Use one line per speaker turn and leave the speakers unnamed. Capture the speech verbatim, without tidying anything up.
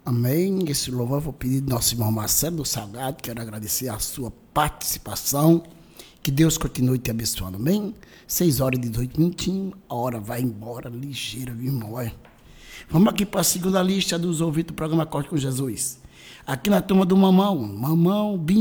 Amém. Esse louvor eu vou pedir do nosso irmão Marcelo do Salgado. Quero agradecer a sua participação. Que Deus continue te abençoando. Amém. Seis horas e dezoito minutinhos. A hora vai embora ligeira, viu, irmão? Olha. Vamos aqui para a segunda lista dos ouvintes do programa Corte com Jesus. Aqui na turma do Mamão. Mamão, Bim.